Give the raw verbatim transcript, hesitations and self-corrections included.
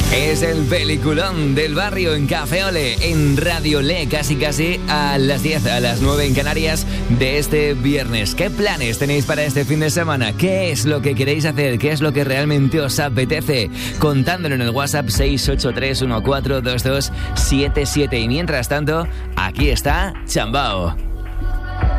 Es el peliculón del barrio en Café Ole, en Radio Le, casi casi a las diez, a las nueve en Canarias de este viernes. ¿Qué planes tenéis para este fin de semana? ¿Qué es lo que queréis hacer? ¿Qué es lo que realmente os apetece? Contándolo en el WhatsApp seis ocho tres uno cuatro dos dos siete siete. Y mientras tanto, aquí está Chambao.